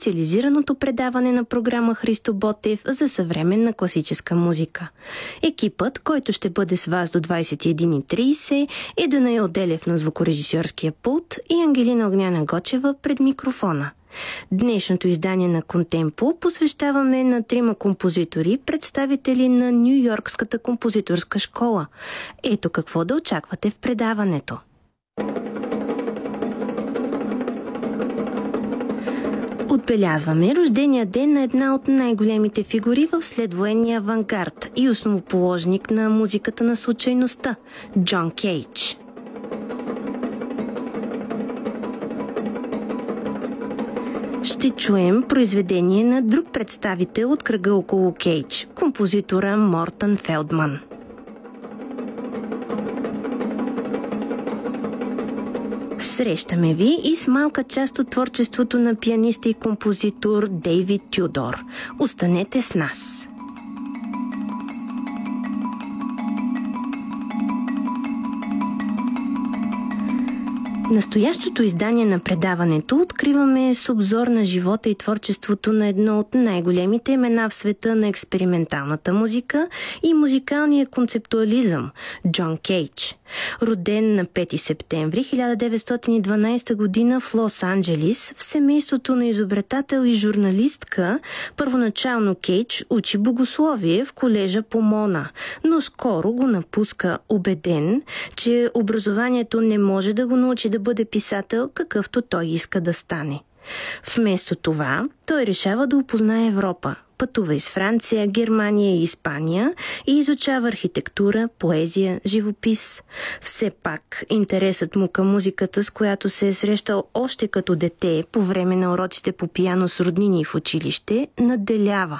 специализираното предаване на програма Христо Ботев за съвременна класическа музика. Екипът, който ще бъде с вас до 21:30, е Данаил Делев на звукорежисьорския пулт и Ангелина Огняна Гочева пред микрофона. Днешното издание на Контемпо посвещаваме на трима композитори, представители на Ню-Йоркската композиторска школа. Ето какво да очаквате в предаването. Отбелязваме рождения ден на една от най-големите фигури в следвоенния авангард и основоположник на музиката на случайността – Джон Кейдж. Ще чуем произведение на друг представител от кръга около Кейдж – композитора Мортън Фелдман. Срещаме ви и с малка част от творчеството на пианиста и композитор Дейвид Тюдор. Останете с нас! Настоящото издание на предаването откриваме с обзор на живота и творчеството на едно от най-големите имена в света на експерименталната музика и музикалния концептуализъм – Джон Кейдж. Роден на 5 септември 1912 година в Лос-Анджелис, в семейството на изобретател и журналистка, първоначално Кейдж учи богословие в колежа Помона, но скоро го напуска убеден, че образованието не може да го научи да бъде писател, какъвто той иска да стане. Вместо това, той решава да опознае Европа. Пътува из Франция, Германия и Испания и изучава архитектура, поезия, живопис. Все пак, интересът му към музиката, с която се е срещал още като дете по време на уроците по пиано с роднини в училище, надделява.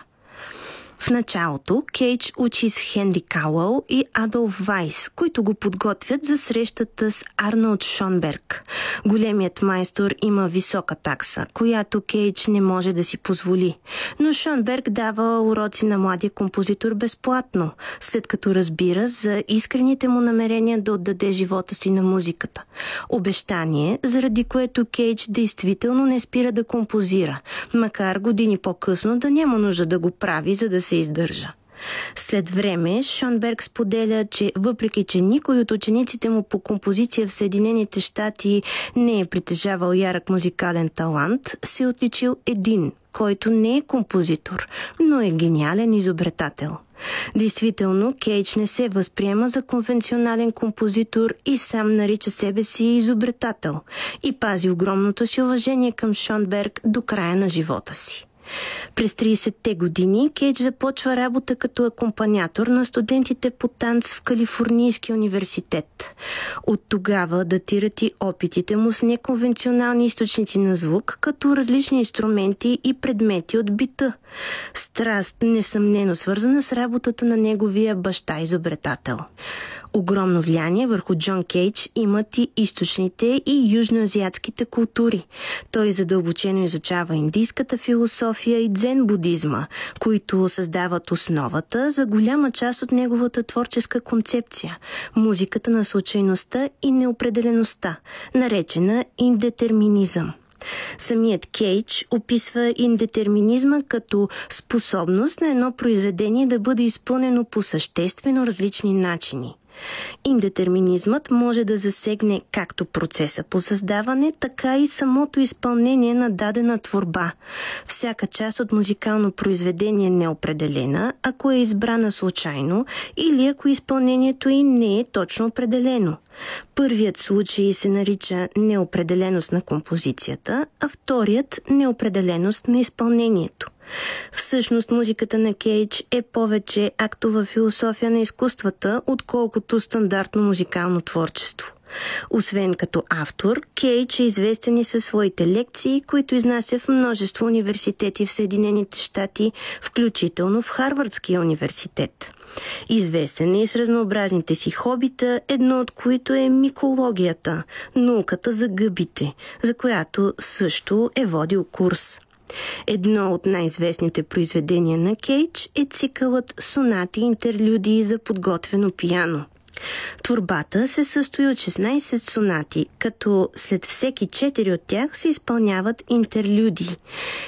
В началото Кейдж учи с Хенри Кауъл и Адолф Вайс, които го подготвят за срещата с Арнолд Шонберг. Големият майстор има висока такса, която Кейдж не може да си позволи. Но Шонберг дава уроци на младия композитор безплатно, след като разбира за искрените му намерения да отдаде живота си на музиката. Обещание, заради което Кейдж действително не спира да композира, макар години по-късно да няма нужда да го прави, за да се издържа. След време Шонберг споделя, че въпреки, че никой от учениците му по композиция в Съединените щати не е притежавал ярък музикален талант, се е отличил един, който не е композитор, но е гениален изобретател. Действително, Кейдж не се възприема за конвенционален композитор и сам нарича себе си изобретател и пази огромното си уважение към Шонберг до края на живота си. През 30-те години Кейдж започва работа като акомпаниатор на студентите по танц в Калифорнийския университет. От тогава датират и опитите му с неконвенционални източници на звук, като различни инструменти и предмети от бита. Страст, несъмнено свързана с работата на неговия баща-изобретател. Огромно влияние върху Джон Кейдж имат и източните и южноазиатските култури. Той задълбочено изучава индийската философия и дзен-будизма, които създават основата за голяма част от неговата творческа концепция – музиката на случайността и неопределеността, наречена индетерминизъм. Самият Кейдж описва индетерминизма като способност на едно произведение да бъде изпълнено по съществено различни начини. Индетерминизмът може да засегне както процеса по създаване, така и самото изпълнение на дадена творба. Всяка част от музикално произведение е неопределена, ако е избрана случайно или ако изпълнението й не е точно определено. Първият случай се нарича неопределеност на композицията, а вторият – неопределеност на изпълнението. Всъщност музиката на Кейдж е повече актова философия на изкуствата, отколкото стандартно музикално творчество. Освен като автор, Кейдж е известен и със своите лекции, които изнася в множество университети в Съединените щати, включително в Харвардския университет. Известен е и с разнообразните си хобита, едно от които е микологията, науката за гъбите, за която също е водил курс. Едно от най-известните произведения на Кейдж е цикълът сонати и интерлюдии за подготвено пиано. Творбата се състои от 16 сонати, като след всеки 4 от тях се изпълняват интерлюдии.